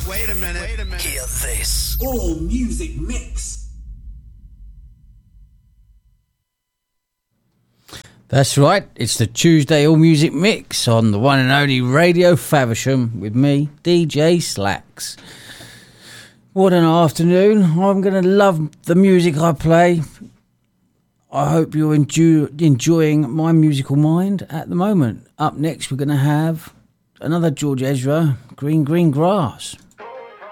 Hear this. All music mix. That's right, it's the Tuesday All Music Mix on the one and only Radio Faversham with me, DJ Slacks. What an afternoon. I'm going to love the music I play. I hope you're enjoying my musical mind at the moment. Up next, we're going to have another George Ezra, Green Green Grass.